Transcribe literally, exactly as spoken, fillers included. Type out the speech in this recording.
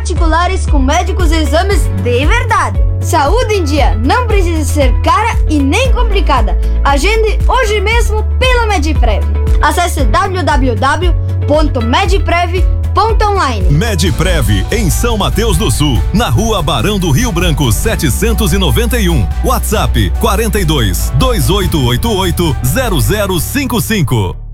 particulares com médicos e exames de verdade. Saúde em dia não precisa ser cara e nem complicada. Agende hoje mesmo pela Mediprev. Acesse w w w ponto mediprev ponto online. Mediprev em São Mateus do Sul, na Rua Barão do Rio Branco setecentos e noventa e um. WhatsApp quarenta e dois, dois oito oito oito, zero zero cinco cinco.